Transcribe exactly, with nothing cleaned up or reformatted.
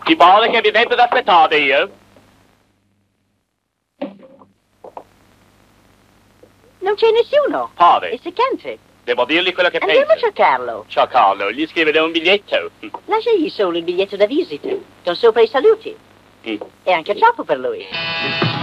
Ti pare che vi dentro ad aspettare io? Non c'è nessuno. Pare. È secante. Devo dirgli quello che Andiamo penso. a cercarlo. Ciao Carlo, gli scriverò un biglietto. Lasciagli solo il biglietto da visita, con sopra i saluti. Mm. È anche troppo per lui.